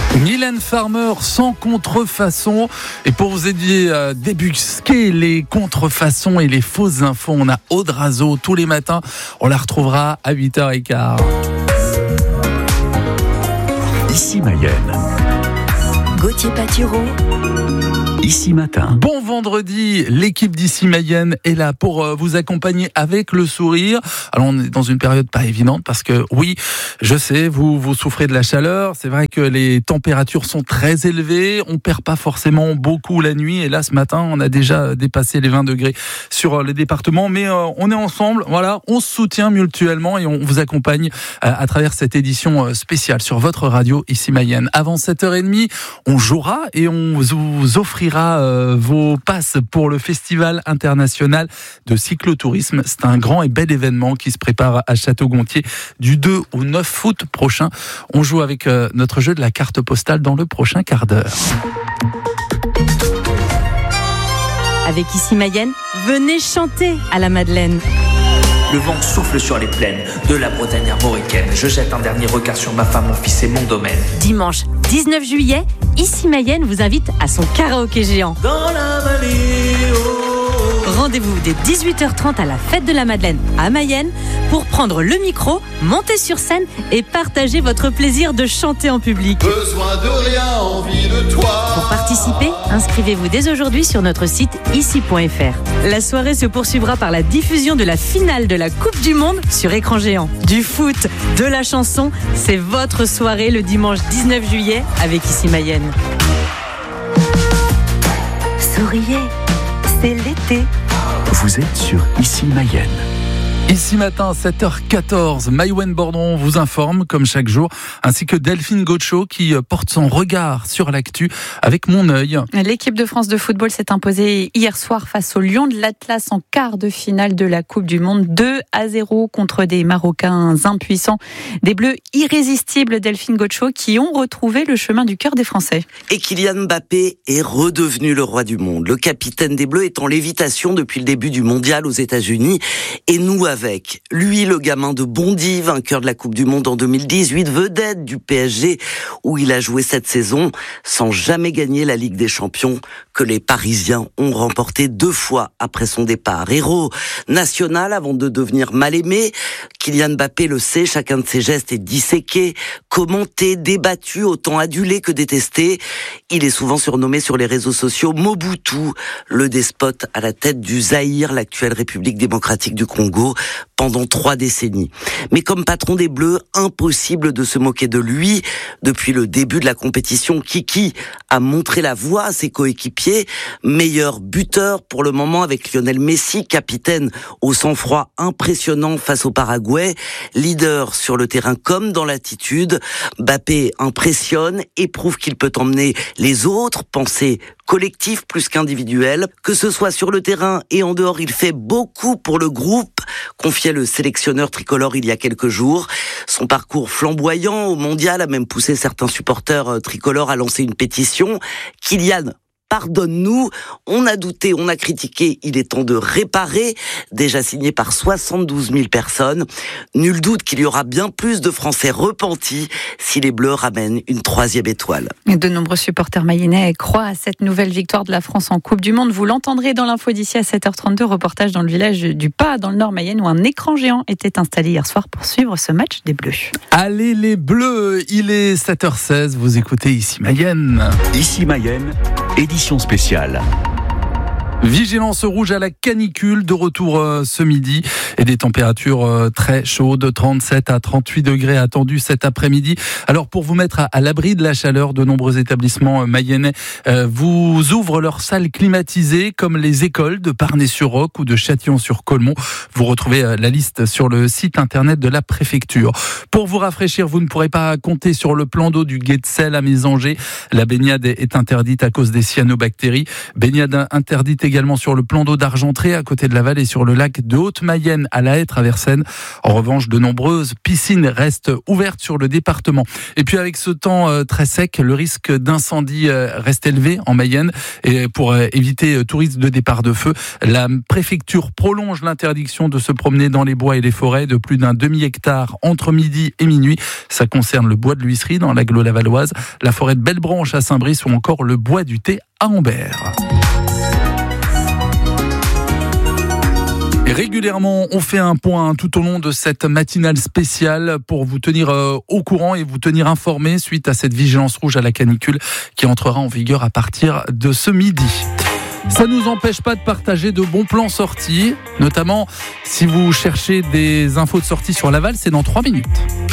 Mylène Farmer sans contrefaçon. Et pour vous aider à débusquer les contrefaçons et les fausses infos, on a Aude Razo tous les matins. On la retrouvera à 8h15. Ici Mayenne. Gauthier Patureau. Ici Matin. Bon vendredi, l'équipe d'Ici Mayenne est là pour vous accompagner avec le sourire. Alors on est dans une période pas évidente parce que oui, je sais, vous souffrez de la chaleur. C'est vrai que les températures sont très élevées. On perd pas forcément beaucoup la nuit. Et là, ce matin, on a déjà dépassé les 20 degrés sur les départements. Mais on est ensemble, voilà, on se soutient mutuellement et on vous accompagne à travers cette édition spéciale sur votre radio Ici Mayenne. Avant 7h30, on jouera et on vous offrira vos passes pour le Festival international de cyclotourisme. C'est un grand et bel événement qui se prépare à Château-Gontier du 2 au 9 août prochain. On joue avec notre jeu de la carte postale dans le prochain quart d'heure. Avec Ici Mayenne, venez chanter à la Madeleine. Le vent souffle sur les plaines de la Bretagne armoricaine. Je jette un dernier regard sur ma femme, mon fils et mon domaine. Dimanche 19 juillet, Ici Mayenne vous invite à son karaoké géant. Dans la vallée, Rendez-vous dès 18h30 à la fête de la Madeleine à Mayenne pour prendre le micro, monter sur scène et partager votre plaisir de chanter en public. Besoin de rien, envie de toi. Pour participer, inscrivez-vous dès aujourd'hui sur notre site ici.fr. La soirée se poursuivra par la diffusion de la finale de la Coupe du Monde sur écran géant. Du foot, de la chanson, c'est votre soirée le dimanche 19 juillet avec Ici Mayenne. Souriez, c'est l'été. Vous êtes sur Ici Mayenne. Ici matin, 7h14, Maïwen Bordon vous informe, comme chaque jour, ainsi que Delphine Gaucho qui porte son regard sur l'actu avec Mon œil. L'équipe de France de football s'est imposée hier soir face au Lion de l'Atlas en quart de finale de la Coupe du Monde. 2-0 contre des Marocains impuissants. Des Bleus irrésistibles, Delphine Gaucho, qui ont retrouvé le chemin du cœur des Français. Et Kylian Mbappé est redevenu le roi du monde. Le capitaine des Bleus est en lévitation depuis le début du mondial aux États-Unis. Et nous avec lui, le gamin de Bondy, vainqueur de la Coupe du Monde en 2018, vedette du PSG, où il a joué cette saison sans jamais gagner la Ligue des Champions, que les Parisiens ont remporté 2 fois après son départ. Héros national avant de devenir mal aimé, Kylian Mbappé le sait, chacun de ses gestes est disséqué, commenté, débattu, autant adulé que détesté. Il est souvent surnommé sur les réseaux sociaux Mobutu, le despote à la tête du Zaïre, l'actuelle République démocratique du Congo, pendant 3 décennies. Mais comme patron des Bleus, impossible de se moquer de lui. Depuis le début de la compétition, Kiki a montré la voie à ses coéquipiers. Meilleur buteur pour le moment avec Lionel Messi, capitaine au sang-froid impressionnant face au Paraguay. Leader sur le terrain comme dans l'attitude. Mbappé impressionne et prouve qu'il peut emmener les autres, penser collectif plus qu'individuel. Que ce soit sur le terrain et en dehors, il fait beaucoup pour le groupe, confiait le sélectionneur tricolore il y a quelques jours. Son parcours flamboyant au mondial a même poussé certains supporters tricolores à lancer une pétition. Kylian, pardonne-nous, on a douté, on a critiqué, il est temps de réparer, déjà signé par 72 000 personnes. Nul doute qu'il y aura bien plus de Français repentis si les Bleus ramènent une 3e étoile. De nombreux supporters mayennais croient à cette nouvelle victoire de la France en Coupe du Monde. Vous l'entendrez dans l'info d'ici à 7h32, reportage dans le village du Pas, dans le Nord Mayenne, où un écran géant était installé hier soir pour suivre ce match des Bleus. Allez les Bleus, il est 7h16, vous écoutez Ici Mayenne. Ici Mayenne, édition spéciale. Vigilance rouge à la canicule de retour ce midi et des températures très chaudes, 37 à 38 degrés attendus cet après-midi. Alors pour vous mettre à l'abri de la chaleur, de nombreux établissements mayennais vous ouvrent leurs salles climatisées comme les écoles de Parnay-sur-Roc ou de Châtillon-sur-Colmont. Vous retrouvez la liste sur le site internet de la préfecture. Pour vous rafraîchir, vous ne pourrez pas compter sur le plan d'eau du Gué de Selle à Mésanger. La baignade est interdite à cause des cyanobactéries. Baignade interdite également sur le plan d'eau d'Argentré à côté de Laval et sur le lac de Haute-Mayenne à La Haye, Traversaine. En revanche, de nombreuses piscines restent ouvertes sur le département. Et puis avec ce temps très sec, le risque d'incendie reste élevé en Mayenne. Et pour éviter tout risque de départ de feu, la préfecture prolonge l'interdiction de se promener dans les bois et les forêts de plus d'un demi-hectare entre midi et minuit. Ça concerne le bois de l'Huisserie dans l'agglo lavalloise, la forêt de Bellebranche à Saint-Brice ou encore le bois du Thé à Ambert. Et régulièrement, on fait un point tout au long de cette matinale spéciale pour vous tenir au courant et vous tenir informé suite à cette vigilance rouge à la canicule qui entrera en vigueur à partir de ce midi. Ça ne nous empêche pas de partager de bons plans sortis, notamment si vous cherchez des infos de sortie sur Laval, c'est dans 3 minutes.